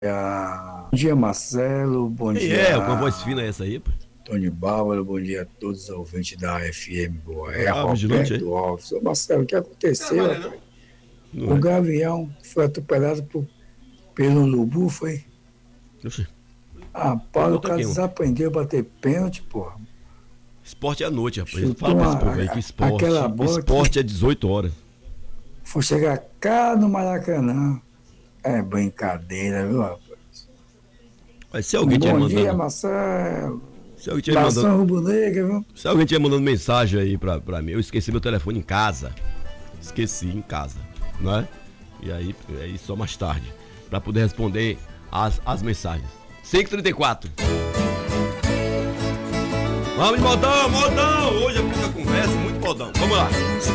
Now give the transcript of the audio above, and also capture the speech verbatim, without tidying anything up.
dia, bom dia, Marcelo. Bom Quem dia, é? Com a voz fina essa aí, pô? Tony Bárbaro. Bom dia a todos os ouvintes da F M Boa. É Ah, vigilante aí? Roberto Alves. Ô, Marcelo, o que aconteceu, Trabalha rapaz? não? Não O é? Gavião foi atropelado por, pelo Lubu, foi? Oxi. Ah, Foi Paulo, o contra cara quem, mano? desaprendeu a bater pênalti, porra. Esporte é à noite, rapaz. Fala Chutou pra esse uma, povo aí que a- aquela esporte, bola que esporte é dezoito horas. foi chegar cá no Maracanã. É brincadeira, viu, rapaz? Mas se alguém tiver Bom dia, mandando, Marcelo. se alguém tiver mandando, Nação Rubro-Negra, viu? se alguém tiver mandando mensagem aí pra, pra mim, eu esqueci meu telefone em casa. Esqueci em casa, não é? E aí, aí só mais tarde, pra poder responder as, as mensagens. cinco e trinta e quatro. Vamos, modão, modão! Hoje é muita conversa, muito modão. Vamos lá.